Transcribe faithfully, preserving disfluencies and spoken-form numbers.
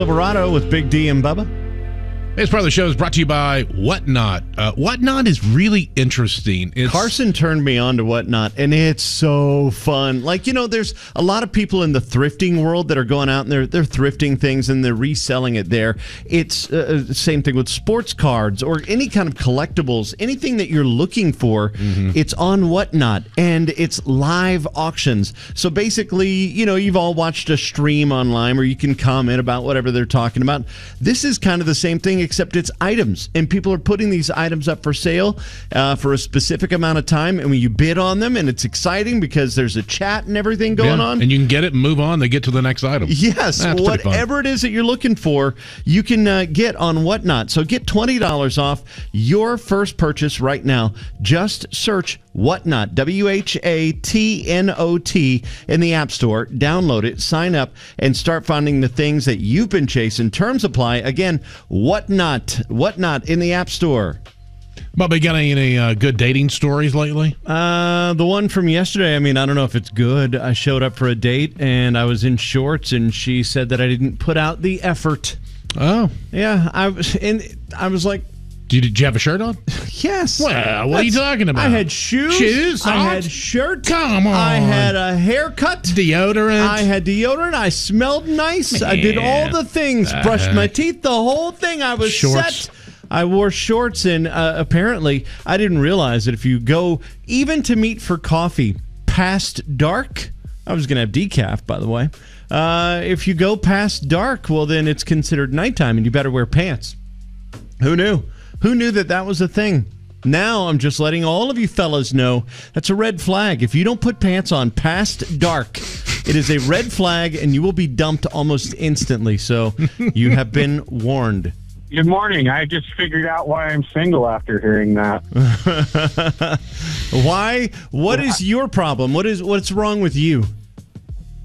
Silverado with Big D and Bubba. This part of the show is brought to you by Whatnot. Uh, Whatnot is really interesting. It's, Carson turned me on to Whatnot, and it's so fun. Like, you know, there's a lot of people in the thrifting world that are going out and they're they're thrifting things and they're reselling it there. It's uh, the same thing with sports cards or any kind of collectibles, anything that you're looking for. Mm-hmm. It's on Whatnot, and it's live auctions. So basically, you know, you've all watched a stream online where you can comment about whatever they're talking about. This is kind of the same thing, except it's items, and people are putting these items up for sale uh, for a specific amount of time, and when you bid on them, and it's exciting because there's a chat and everything going yeah, on, and you can get it and move on. They get to the next item. Yes, That's whatever it is that you're looking for, you can uh, get on Whatnot. So get twenty dollars off your first purchase right now. Just search Whatnot, W H A T N O T, in the App Store. Download it, sign up, and start finding the things that you've been chasing. Terms apply. Again, Whatnot, Whatnot in the App Store. Bubba, got any, any uh, good dating stories lately? Uh, the one from yesterday, I mean, I don't know if it's good. I showed up for a date, and I was in shorts, and she said that I didn't put out the effort. Oh. Yeah, I was, and I was like, Did, did you have a shirt on? yes. Well, what are you talking about? I had shoes. Shoes? I Socks? had shirt. Come on. I had a haircut. Deodorant? I had deodorant. I smelled nice. I did all the things. Uh, Brushed my teeth. The whole thing. I was shorts. set. I wore shorts, and uh, apparently I didn't realize that if you go even to meet for coffee past dark, I was going to have decaf, by the way. Uh, if you go past dark, well, then it's considered nighttime, and you better wear pants. Who knew? Who knew that that was a thing? Now I'm just letting all of you fellas know that's a red flag. If you don't put pants on past dark, it is a red flag, and you will be dumped almost instantly. So you have been warned. Good morning. I just figured out why I'm single after hearing that. Why? What is your problem? What is what's wrong with you?